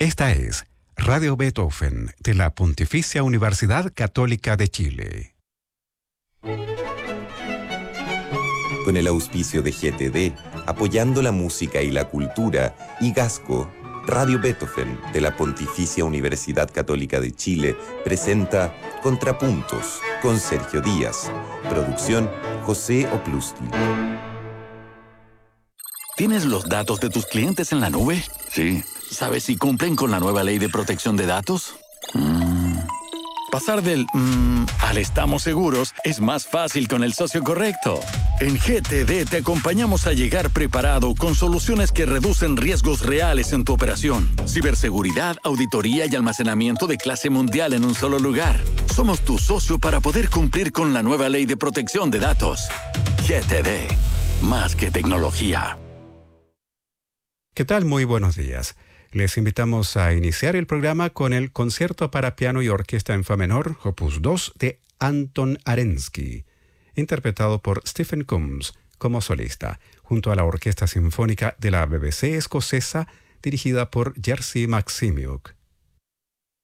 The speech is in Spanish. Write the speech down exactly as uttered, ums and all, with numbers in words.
Esta es Radio Beethoven de la Pontificia Universidad Católica de Chile. Con el auspicio de G T D, apoyando la música y la cultura, y Gasco, Radio Beethoven de la Pontificia Universidad Católica de Chile presenta Contrapuntos con Sergio Díaz. Producción José Opluski. ¿Tienes los datos de tus clientes en la nube? Sí. ¿Sabes si cumplen con la nueva ley de protección de datos? Mm. Pasar del mmm al estamos seguros es más fácil con el socio correcto. En G T D te acompañamos a llegar preparado con soluciones que reducen riesgos reales en tu operación. Ciberseguridad, auditoría y almacenamiento de clase mundial en un solo lugar. Somos tu socio para poder cumplir con la nueva ley de protección de datos. G T D. Más que tecnología. ¿Qué tal? Muy buenos días. Les invitamos a iniciar el programa con el concierto para piano y orquesta en fa menor, opus dos, de Anton Arensky, interpretado por Stephen Combs como solista, junto a la Orquesta Sinfónica de la B B C escocesa, dirigida por Jerzy Maksimiuk.